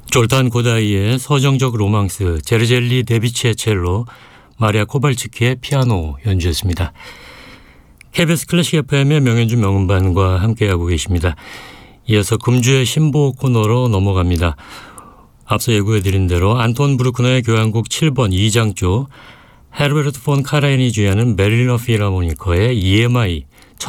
졸탄 고다이의 서정적 로망스, 제르젤리 데비치의 첼로, 마리아 코발츠키의 피아노 연주였습니다. KBS 클래식 FM의 명연주 명음반과 함께하고 계십니다. 이어서 금주의 신보 코너로 넘어갑니다. 앞서 예고해드린 대로 안톤 브루크너의 교향곡 7번 2장조, 헤르베르트 폰 카라얀이 주연하는 베를린 필하모니커의 EMI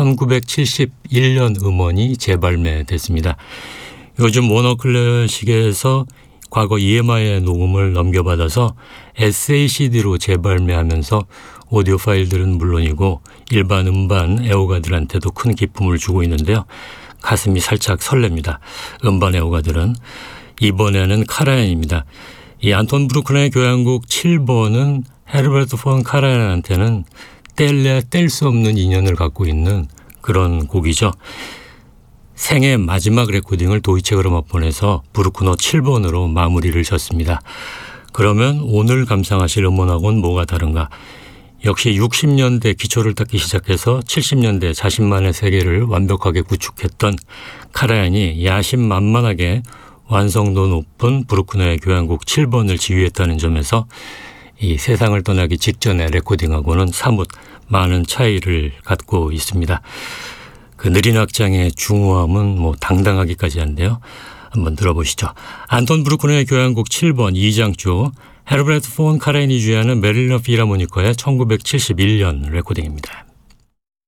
1971년 음원이 재발매됐습니다. 요즘 워너클래식에서 과거 EMI의 녹음을 넘겨받아서 SACD로 재발매하면서 오디오 파일들은 물론이고 일반 음반 애호가들한테도 큰 기쁨을 주고 있는데요. 가슴이 살짝 설렙니다. 음반 애호가들은. 이번에는 카라얀입니다. 이 안톤 브루크너의 교향곡 7번은 헤르베르트 폰 카라얀한테는 뗄래야 뗄 수 없는 인연을 갖고 있는 그런 곡이죠. 생애 마지막 레코딩을 도이체 그라모폰에서 브루크너 7번으로 마무리를 졌습니다. 그러면 오늘 감상하실 음원하고는 뭐가 다른가? 역시 60년대 기초를 닦기 시작해서 70년대 자신만의 세계를 완벽하게 구축했던 카라얀이 야심만만하게 완성도 높은 브루크너의 교향곡 7번을 지휘했다는 점에서 이 세상을 떠나기 직전의 레코딩하고는 사뭇 많은 차이를 갖고 있습니다. 그 느린 악장의 중후함은 당당하기까지 한데요. 한번 들어보시죠. 안톤 브루크너의 교향곡 7번 2장조, 헤르베르트 폰 카라얀이 주연하는 베를린 필하모니커의 1971년 레코딩입니다.